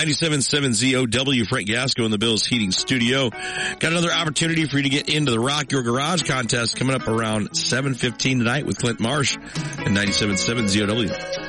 97.7 ZOW, Frank Gasco in the Bills Heating Studio. Got another opportunity for you to get into the Rock Your Garage contest coming up around 7:15 tonight with Clint Marsh and 97.7 ZOW.